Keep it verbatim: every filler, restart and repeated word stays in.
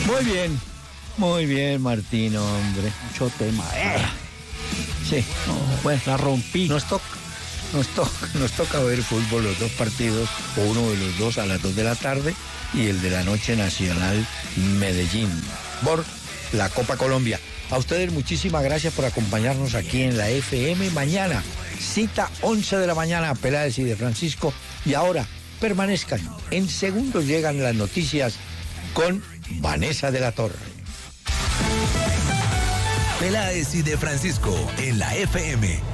Muy bien, muy bien, Martín, hombre. Mucho tema. Eh. Sí, No, bueno, la rompí. nos toca, nos toca, nos toca ver fútbol los dos partidos, o uno de los dos a las dos de la tarde y el de la noche Nacional Medellín, por la Copa Colombia. A ustedes muchísimas gracias por acompañarnos aquí en la F M. Mañana, cita once de la mañana, Peláez y de Francisco. Y ahora, permanezcan. En segundos llegan las noticias con Vanessa de la Torre. Peláez y de Francisco en la F M.